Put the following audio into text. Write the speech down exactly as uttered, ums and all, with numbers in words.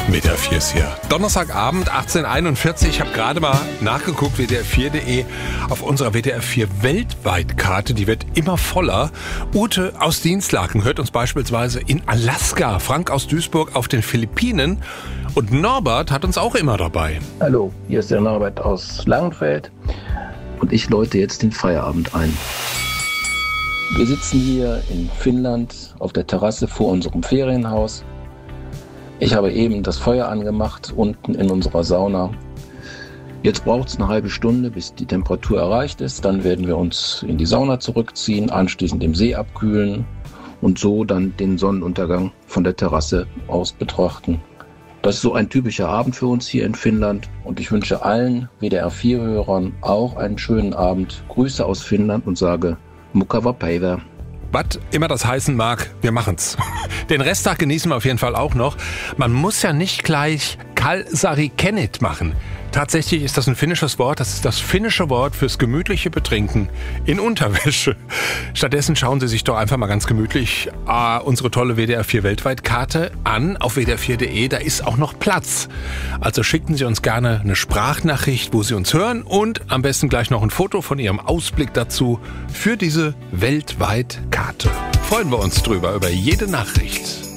W D R vier ist hier. Donnerstagabend, achtzehn Uhr einundvierzig. Ich habe gerade mal nachgeguckt, W D R vier punkt de, auf unserer W D R vier Weltweitkarte. Die wird immer voller. Ute aus Dienstlaken hört uns beispielsweise in Alaska, Frank aus Duisburg auf den Philippinen und Norbert hat uns auch immer dabei. Hallo, hier ist der Norbert aus Langenfeld und ich läute jetzt den Feierabend ein. Wir sitzen hier in Finnland auf der Terrasse vor unserem Ferienhaus. Ich habe eben das Feuer angemacht, unten in unserer Sauna. Jetzt braucht es eine halbe Stunde, bis die Temperatur erreicht ist. Dann werden wir uns in die Sauna zurückziehen, anschließend im See abkühlen und so dann den Sonnenuntergang von der Terrasse aus betrachten. Das ist so ein typischer Abend für uns hier in Finnland und ich wünsche allen W D R vier Hörern auch einen schönen Abend. Grüße aus Finnland und sage Mukava Päivä. Was immer das heißen mag, wir machen's. Den Resttag genießen wir auf jeden Fall auch noch. Man muss ja nicht gleich Kalsari Kennit machen. Tatsächlich ist das ein finnisches Wort. Das ist das finnische Wort fürs gemütliche Betrinken in Unterwäsche. Stattdessen schauen Sie sich doch einfach mal ganz gemütlich äh, unsere tolle W D R vier Weltweitkarte an auf W D R vier punkt de. Da ist auch noch Platz. Also schicken Sie uns gerne eine Sprachnachricht, wo Sie uns hören und am besten gleich noch ein Foto von Ihrem Ausblick dazu für diese Weltweitkarte. Freuen wir uns drüber, über jede Nachricht.